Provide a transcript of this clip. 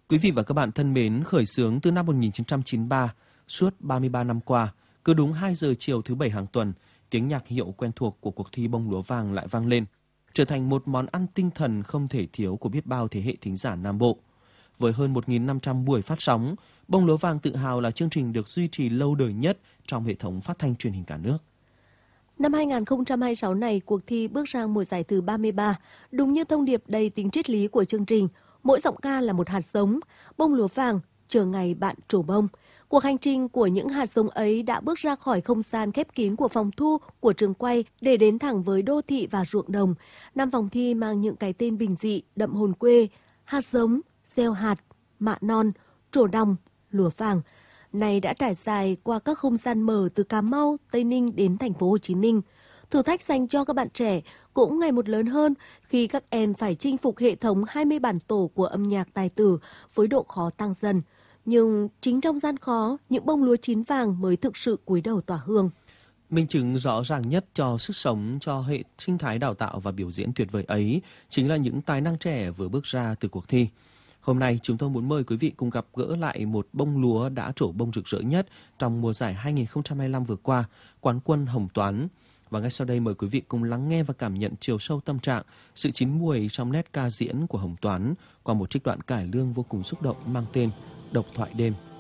Quý vị và các bạn thân mến, khởi xướng từ năm 1993, suốt 33 năm qua, cứ đúng 2 giờ chiều thứ Bảy hàng tuần, tiếng nhạc hiệu quen thuộc của cuộc thi bông lúa vàng lại vang lên, trở thành một món ăn tinh thần không thể thiếu của biết bao thế hệ thính giả Nam Bộ. Với hơn 1.500 buổi phát sóng, bông lúa vàng tự hào là chương trình được duy trì lâu đời nhất trong hệ thống phát thanh truyền hình cả nước. Năm 2026 này, cuộc thi bước sang mùa giải thứ 33, đúng như thông điệp đầy tính triết lý của chương trình, mỗi giọng ca là một hạt giống, bông lúa vàng, chờ ngày bạn trổ bông. Cuộc hành trình của những hạt giống ấy đã bước ra khỏi không gian khép kín của phòng thu, của trường quay để đến thẳng với đô thị và ruộng đồng. 5 vòng thi mang những cái tên bình dị, đậm hồn quê, hạt giống, gieo hạt, mạ non, trổ đồng, lúa vàng. Này đã trải dài qua các không gian mở từ Cà Mau, Tây Ninh đến thành phố Hồ Chí Minh. Thử thách dành cho các bạn trẻ cũng ngày một lớn hơn khi các em phải chinh phục hệ thống 20 bản tổ của âm nhạc tài tử với độ khó tăng dần. Nhưng chính trong gian khó, những bông lúa chín vàng mới thực sự cúi đầu tỏa hương. Minh chứng rõ ràng nhất cho sức sống, cho hệ sinh thái đào tạo và biểu diễn tuyệt vời ấy chính là những tài năng trẻ vừa bước ra từ cuộc thi. Hôm nay, chúng tôi muốn mời quý vị cùng gặp gỡ lại một bông lúa đã trổ bông rực rỡ nhất trong mùa giải 2025 vừa qua, quán quân Hồng Toán. Và ngay sau đây mời quý vị cùng lắng nghe và cảm nhận chiều sâu tâm trạng, sự chín muồi trong nét ca diễn của Hồng Toán qua một trích đoạn cải lương vô cùng xúc động mang tên Độc thoại đêm.